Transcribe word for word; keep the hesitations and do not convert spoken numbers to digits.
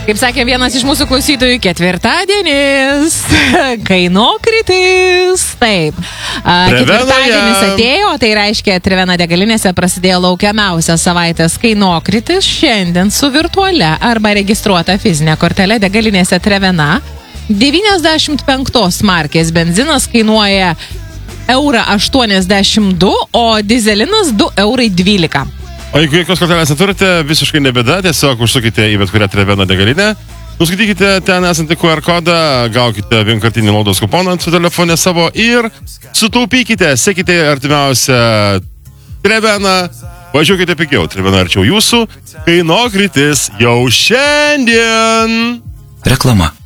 Kaip sakė vienas iš mūsų klausytojų, ketvirtadienis, kainokritis. Taip. Ketvirtadienis atėjo, tai reiškia, Trevena degalinėse prasidėjo laukiamiausias savaitės kainokritis. Šiandien su virtualia arba registruota fizinė kortelė degalinėse Trevena. devyniasdešimt penktos markės benzinas kainuoja eurą aštuoniasdešimt du, o dizelinas du eurai dvylika. O jeigu jokios kortelės neturite, visiškai nebėda, tiesiog užsukite į bet kurią Trevena degalinę, nuskaitykite ten esantį Q R kodą, gaukite vienkartinį naudos kuponą su telefone savo ir sutaupykite, sekite artimiausią Treveną, važiuokite pigiau, Trevena arčiau jūsų, kainokritis jau šiandien. Reklama.